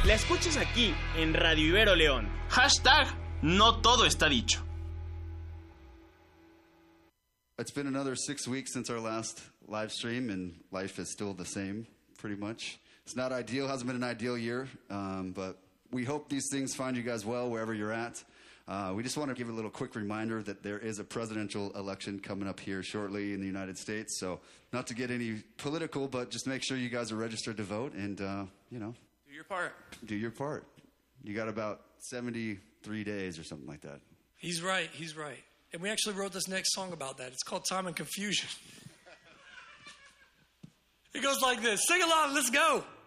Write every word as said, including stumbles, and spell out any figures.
La escuchas aquí en Radio Ibero León. Hashtag no todo está dicho. It's been another six weeks since our last live stream, and life is still the same, pretty much. It's not ideal, hasn't been an ideal year, um, but we hope these things find you guys well wherever you're at. Uh, we just want to give a little quick reminder that there is a presidential election coming up here shortly in the United States. So not to get any political, but just make sure you guys are registered to vote and, uh, you know. Do your part. Do your part. You got about seventy-three days or something like that. He's right. He's right. And we actually wrote this next song about that. It's called Time and Confusion. It goes like this. Sing along. Let's go.